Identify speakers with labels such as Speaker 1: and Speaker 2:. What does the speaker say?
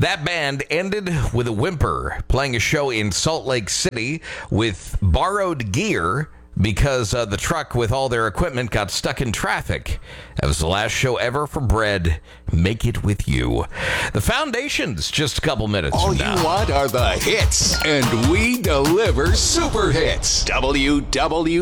Speaker 1: That band ended with a whimper, playing a show in Salt Lake City with borrowed gear because the truck with all their equipment got stuck in traffic. That was the last show ever for Bread. Make it with you. The Foundation's just a couple minutes
Speaker 2: All
Speaker 1: from
Speaker 2: you
Speaker 1: now.
Speaker 2: want are the hits, and we deliver super hits. WWDC